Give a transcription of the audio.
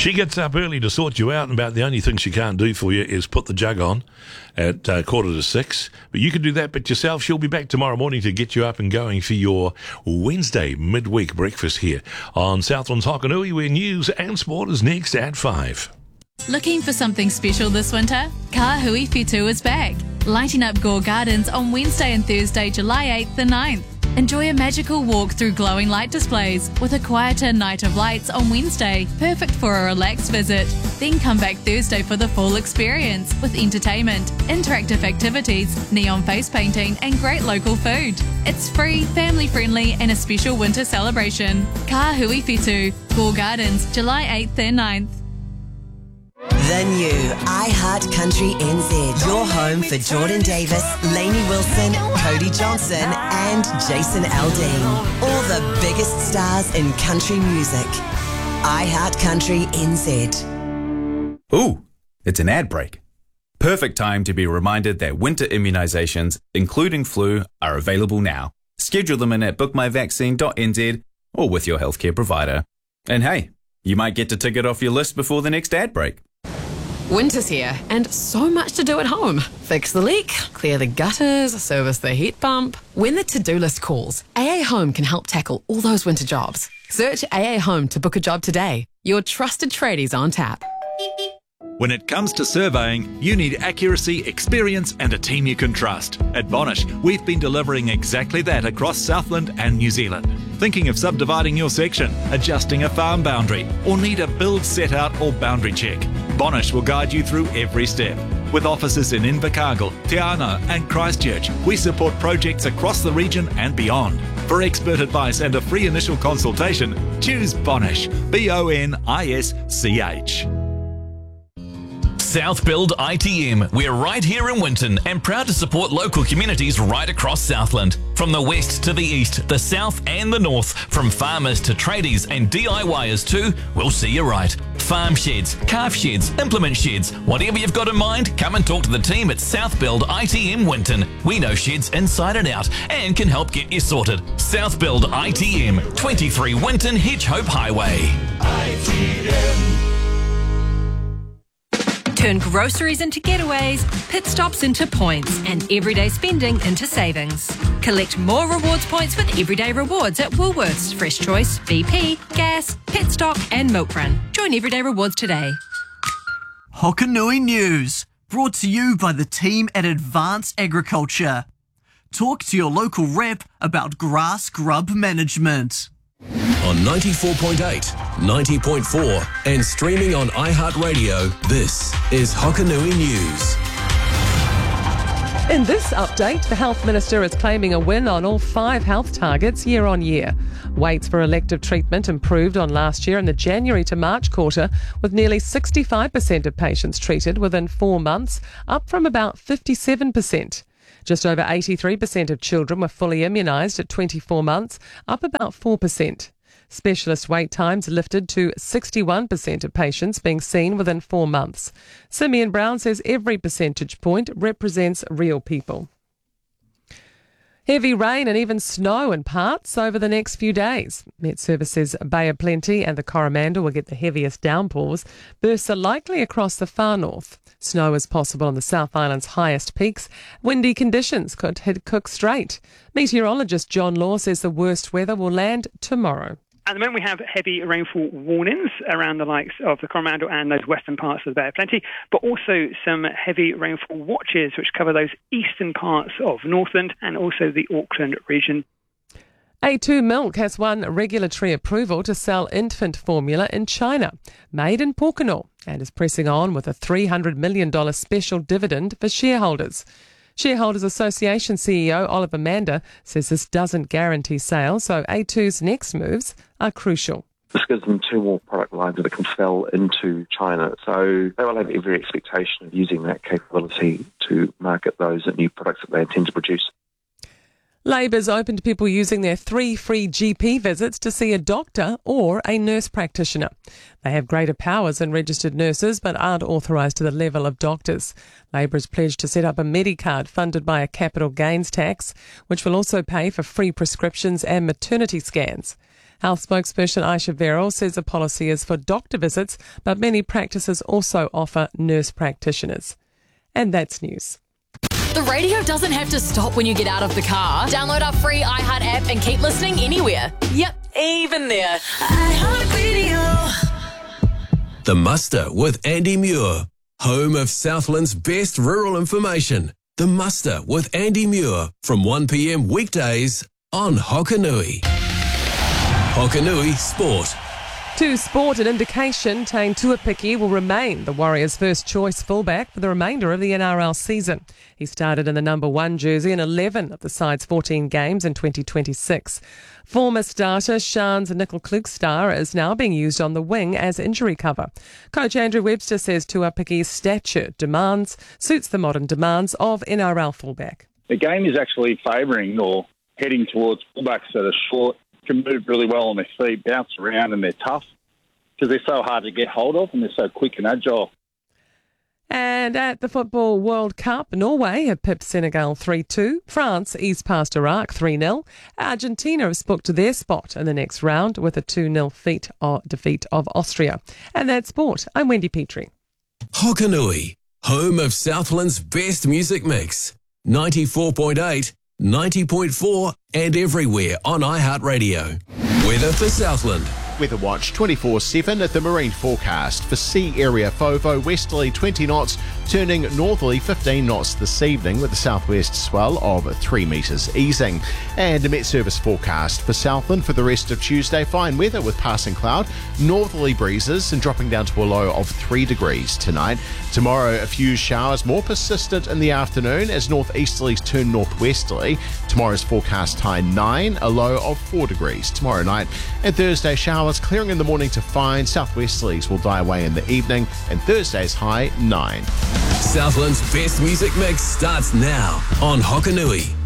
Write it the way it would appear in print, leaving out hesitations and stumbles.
She gets up early to sort you out, and about the only thing she can't do for you is put the jug on at 5:45. But you can do that bit yourself. She'll be back tomorrow morning to get you up and going for your Wednesday midweek breakfast here on Southland's Hokanui, where news and sport is next at 5. Looking for something special this winter? Ka Hui Whetū is back, lighting up Gore Gardens on Wednesday and Thursday, July 8th and 9th. Enjoy a magical walk through glowing light displays with a quieter night of lights on Wednesday, perfect for a relaxed visit. Then come back Thursday for the full experience with entertainment, interactive activities, neon face painting and great local food. It's free, family friendly and a special winter celebration. Ka Hui Whetū, Gore Gardens, July 8th and 9th. The new iHeart Country NZ. Your home for Jordan Davis, Lainey Wilson, Cody Johnson and Jason Aldean. All the biggest stars in country music. iHeart Country NZ. Ooh, it's an ad break. Perfect time to be reminded that winter immunisations, including flu, are available now. Schedule them in at bookmyvaccine.nz or with your healthcare provider. And hey, you might get to tick it off your list before the next ad break. Winter's here and so much to do at home. Fix the leak, clear the gutters, service the heat pump. When the to-do list calls, AA Home can help tackle all those winter jobs. Search AA Home to book a job today. Your trusted tradies on tap. When it comes to surveying, you need accuracy, experience and a team you can trust. At Bonish, we've been delivering exactly that across Southland and New Zealand. Thinking of subdividing your section, adjusting a farm boundary, or need a build set out or boundary check? Bonish will guide you through every step. With offices in Invercargill, Te Anau and Christchurch, we support projects across the region and beyond. For expert advice and a free initial consultation, choose Bonish, B-O-N-I-S-C-H. South Build ITM. We're right here in Winton and proud to support local communities right across Southland. From the west to the east, the south and the north, from farmers to tradies and DIYers too, we'll see you right. Farm sheds, calf sheds, implement sheds, whatever you've got in mind, come and talk to the team at South Build ITM Winton. We know sheds inside and out and can help get you sorted. South Build ITM, 23 Winton Hedgehope Highway. ITM. Turn groceries into getaways, pit stops into points, and everyday spending into savings. Collect more rewards points with Everyday Rewards at Woolworths, Fresh Choice, BP, Gas, Petstock and Milkrun. Join Everyday Rewards today. Hokanui News, brought to you by the team at Advanced Agriculture. Talk to your local rep about grass grub management. On 94.8, 90.4 and streaming on iHeartRadio, this is Hokanui News. In this update, the Health Minister is claiming a win on all 5 health targets year on year. Waits for elective treatment improved on last year in the January to March quarter, with nearly 65% of patients treated within 4 months, up from about 57%. Just over 83% of children were fully immunised at 24 months, up about 4%. Specialist wait times lifted to 61% of patients being seen within 4 months. Simeon Brown says every percentage point represents real people. Heavy rain and even snow in parts over the next few days. Met Service says Bay of Plenty and the Coromandel will get the heaviest downpours. Bursts are likely across the far north. Snow is possible on the South Island's highest peaks. Windy conditions could hit Cook Strait. Meteorologist John Law says the worst weather will land tomorrow. At the moment, we have heavy rainfall warnings around the likes of the Coromandel and those western parts of the Bay of Plenty, but also some heavy rainfall watches which cover those eastern parts of Northland and also the Auckland region. A2 Milk has won regulatory approval to sell infant formula in China, made in Pōkeno, and is pressing on with a $300 million special dividend for shareholders. Shareholders Association CEO Oliver Mander says this doesn't guarantee sales, so A2's next moves are crucial. This gives them 2 more product lines that can sell into China. So they will have every expectation of using that capability to market those new products that they intend to produce. Labor's open to people using their 3 free GP visits to see a doctor or a nurse practitioner. They have greater powers than registered nurses but aren't authorised to the level of doctors. Labor has pledged to set up a Medicard funded by a capital gains tax, which will also pay for free prescriptions and maternity scans. Health spokesperson Aisha Verrill says the policy is for doctor visits, but many practices also offer nurse practitioners. And that's news. The radio doesn't have to stop when you get out of the car. Download our free iHeart app and keep listening anywhere. Yep, even there. iHeart Radio. The Muster with Andy Muir, home of Southland's best rural information. The Muster with Andy Muir from 1 p.m. weekdays on Hokanui. Hokanui Sport. To sport, an indication Taine Tuapiki will remain the Warriors' first choice fullback for the remainder of the NRL season. He started in the number 1 jersey in 11 of the side's 14 games in 2026. Former starter Shans Nicol-Klugstad is now being used on the wing as injury cover. Coach Andrew Webster says Tuapiki's stature suits the modern demands of NRL fullback. The game is actually favouring or heading towards fullbacks that are short, can move really well on their feet, bounce around, and they're tough because they're so hard to get hold of and they're so quick and agile. And at the Football World Cup, Norway have pipped Senegal 3-2. France eased past Iraq 3-0. Argentina has booked their spot in the next round with a 2-0 defeat of Austria. And that's sport. I'm Wendy Petrie. Hokanui, home of Southland's best music mix. 94.8, 90.4 and everywhere on iHeartRadio. Weather for Southland. Weather Watch 24/7 at the marine forecast. For sea area FOVO, westerly 20 knots, turning northerly 15 knots this evening with a southwest swell of 3 metres easing. And a Met Service forecast for Southland for the rest of Tuesday. Fine weather with passing cloud, northerly breezes and dropping down to a low of 3 degrees tonight. Tomorrow, a few showers, more persistent in the afternoon as northeasterlies turn northwesterly. Tomorrow's forecast high 9, a low of 4 degrees tomorrow night. And Thursday, showers clearing in the morning to fine. Southwesterlies will die away in the evening. And Thursday's high 9. Southland's best music mix starts now on Hokanui.